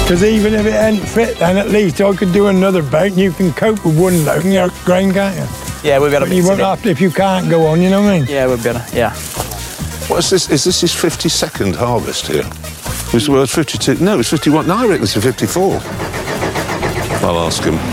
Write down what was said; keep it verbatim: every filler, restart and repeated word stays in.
Because even if it ain't fit, then at least I could do another boat and you can cope with one load and your grain, can't you? Yeah, we'll be able to You mix won't it in. have to if you can't go on, you know what I mean? Yeah, we'll be able to, yeah. What's this? Is this his fifty-second harvest here? Was well, fifty-two? No, it's fifty-one. No, I reckon it's a fifty-four. I'll ask him.